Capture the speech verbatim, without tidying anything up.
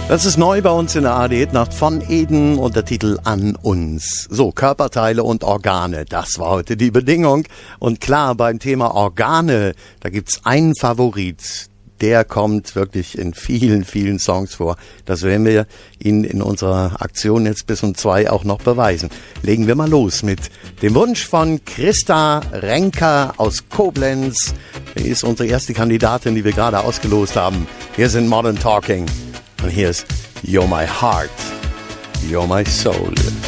Das ist neu bei uns in der A R D-Hitnacht von Eden und der Titel An uns. So, Körperteile und Organe, das war heute die Bedingung. Und klar, beim Thema Organe, da gibt's einen Favorit. Der kommt wirklich in vielen, vielen Songs vor. Das werden wir Ihnen in unserer Aktion jetzt bis um zwei auch noch beweisen. Legen wir mal los mit dem Wunsch von Christa Renker aus Koblenz. Sie ist unsere erste Kandidatin, die wir gerade ausgelost haben. Hier sind Modern Talking. Und hier ist You're My Heart, You're My Soul.